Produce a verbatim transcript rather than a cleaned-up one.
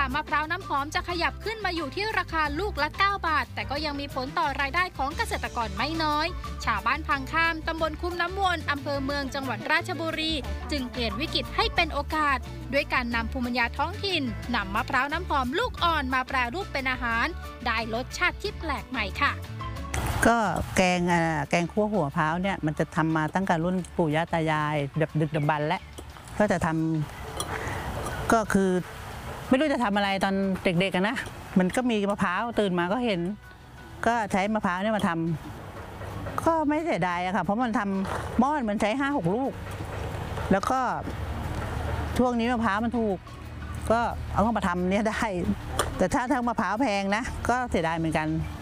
มะพร้าวน้ำหอมจะขยับขึ้นมาอยู่ที่ราคาลูกละเก้าบาทแต่ก็ยังมีผลต่อรายได้ของเกษตรกรไม่น้อยชาวบ้านพังข้ามตำบลคุ้มน้ำวนอำเภอเมืองจังหวัดราชบุรีจึงเปลี่ยนวิกฤตให้เป็นโอกาสด้วยการนำภูมิปัญญาท้องถิ่นนำมะพร้าวน้ำหอมลูกอ่อนมาแปรรูปเป็นอาหารได้รสชาติที่แปลกใหม่ค่ะก็แกงแกงคั่วหัวมะพร้าวเนี่ยมันจะทำมาตั้งแต่รุ่นปู่ย่าตายายแบบดึกดำบรรพ์และก็จะทำก็คือไม่รู้จะทำอะไรตอนเด็กๆกันนะมันก็มีมะพร้าวตื่นมาก็เห็นก็ใช้มะพร้าวเนี่ยมาทำก็ไม่เสียดายอะค่ะเพราะมันทำหม้อมันใช้ห้าหกลูกแล้วก็ช่วงนี้มะพร้าวมันถูกก็เอาเข้ามาทำเนี่ยได้แต่ถ้าทั้งมะพร้าวแพงนะก็เสียดายเหมือนกัน